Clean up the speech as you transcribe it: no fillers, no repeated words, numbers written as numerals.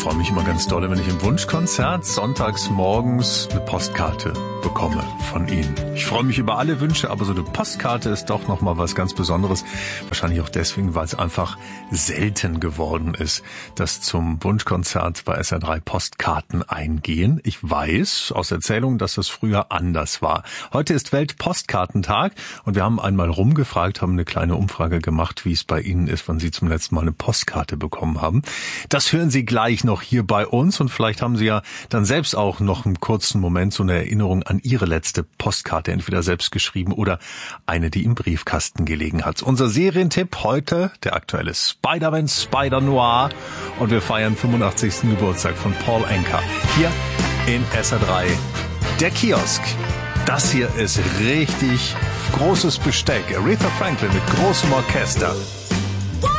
freue mich immer ganz doll, wenn ich im Wunschkonzert sonntags morgens eine Postkarte bekomme von Ihnen. Ich freue mich über alle Wünsche, aber so eine Postkarte ist doch nochmal was ganz Besonderes. Wahrscheinlich auch deswegen, weil es einfach selten geworden ist, dass zum Wunschkonzert bei SR3 Postkarten eingehen. Ich weiß aus Erzählungen, dass das früher anders war. Heute ist Weltpostkartentag und wir haben einmal rumgefragt, haben eine kleine Umfrage gemacht, wie es bei Ihnen ist, wann Sie zum letzten Mal eine Postkarte bekommen haben. Das hören Sie gleich noch hier bei uns und vielleicht haben Sie ja dann selbst auch noch einen kurzen Moment, so eine Erinnerung an Ihre letzte Postkarte, entweder selbst geschrieben oder eine, die im Briefkasten gelegen hat. Unser Serientipp heute, der aktuelle Spider-Man, Spider-Noir, und wir feiern 85. Geburtstag von Paul Anka hier in SR3. Der Kiosk. Das hier ist richtig großes Besteck. Aretha Franklin mit großem Orchester.